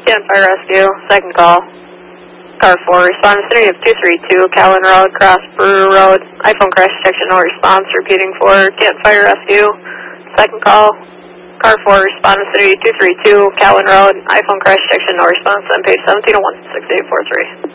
Canton Fire Rescue, second call. Car 4, respond vicinity of 232, Callan Road, cross Brewer Road. iPhone crash detection, no response, repeating for Canton Fire Rescue, second call. Car 4, respond vicinity 232, Callan Road, iPhone crash detection, no response, on page 1701, 6843.